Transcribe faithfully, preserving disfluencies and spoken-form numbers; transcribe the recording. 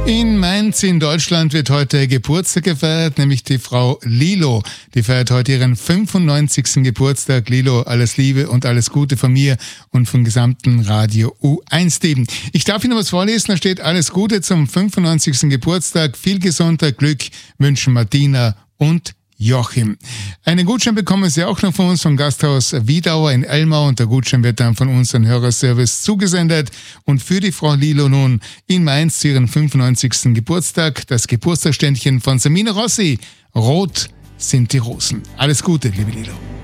In Mainz in Deutschland wird heute Geburtstag gefeiert, nämlich die Frau Lilo. Die feiert heute ihren fünfundneunzigsten Geburtstag. Lilo, alles Liebe und alles Gute von mir und vom gesamten Radio U eins Team. Ich darf Ihnen was vorlesen, da steht: Alles Gute zum fünfundneunzigsten Geburtstag, viel Gesundheit, Glück wünschen Martina und Joachim. Einen Gutschein bekommen Sie auch noch von uns vom Gasthaus Wiedauer in Elmau und der Gutschein wird dann von unserem Hörerservice zugesendet. Und für die Frau Lilo nun in Mainz zu ihrem fünfundneunzigsten Geburtstag das Geburtstagsständchen von Samina Rossi. Rot sind die Rosen. Alles Gute, liebe Lilo.